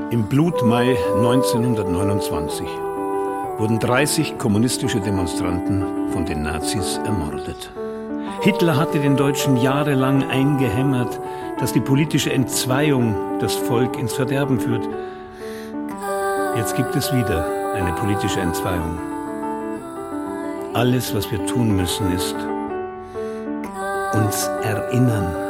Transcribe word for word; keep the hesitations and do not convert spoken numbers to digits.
Im Blutmai neunzehnhundertneunundzwanzig wurden dreißig kommunistische Demonstranten von den Nazis ermordet. Hitler hatte den Deutschen jahrelang eingehämmert, dass die politische Entzweiung das Volk ins Verderben führt. Jetzt gibt es wieder eine politische Entzweiung. Alles, was wir tun müssen, ist uns erinnern.